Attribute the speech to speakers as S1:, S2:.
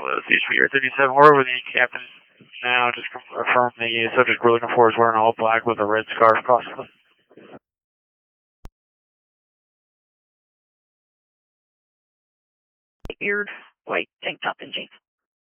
S1: CHP Air 37, we're with the captain now. Just confirm the subject we're looking for is wearing all black with a red scarf possibly.
S2: Beard, white tank top and jeans.